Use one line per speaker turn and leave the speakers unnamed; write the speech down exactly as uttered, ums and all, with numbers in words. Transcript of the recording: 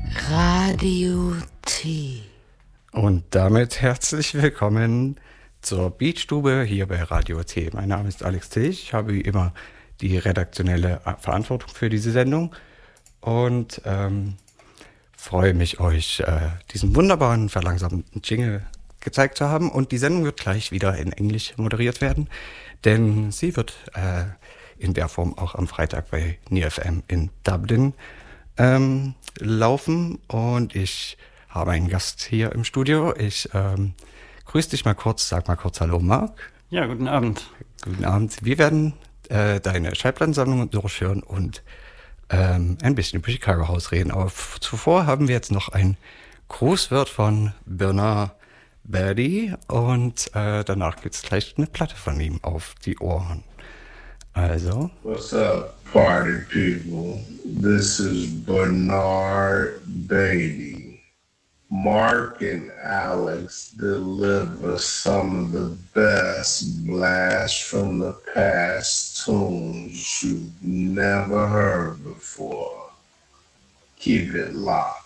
Radio T.
Und damit herzlich willkommen zur Beatstube hier bei Radio T. Mein Name ist Alex T. Ich habe wie immer die redaktionelle Verantwortung für diese Sendung und ähm, freue mich, euch äh, diesen wunderbaren, verlangsamten Jingle gezeigt zu haben. Und die Sendung wird gleich wieder in Englisch moderiert werden, denn sie wird äh, in der Form auch am Freitag bei N I F M in Dublin ähm, laufen. Und ich habe einen Gast hier im Studio. Ich ähm, grüße dich mal kurz, sag mal kurz Hallo, Marc.
Ja, guten Abend.
Guten Abend. Wir werden äh, deine Schallplattensammlung durchführen und ähm, ein bisschen über Chicago House reden. Aber f- zuvor haben wir jetzt noch ein Grußwort von Bernard Berdy und äh, danach gibt es gleich eine Platte von ihm auf die Ohren. Also.
What's up, party people? This is Bernard Beatty. Mark and Alex deliver some of the best blast from the past tunes you've never heard before. Keep it locked.